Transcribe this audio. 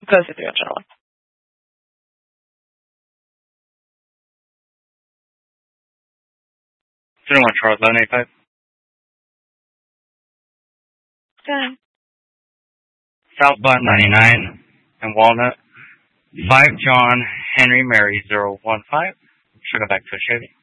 Go through in Charlotte. 31 Charlotte, 1185. Okay. South Butt 99 and Walnut. 5 John Henry Mary 015. Should go back to a Chevy.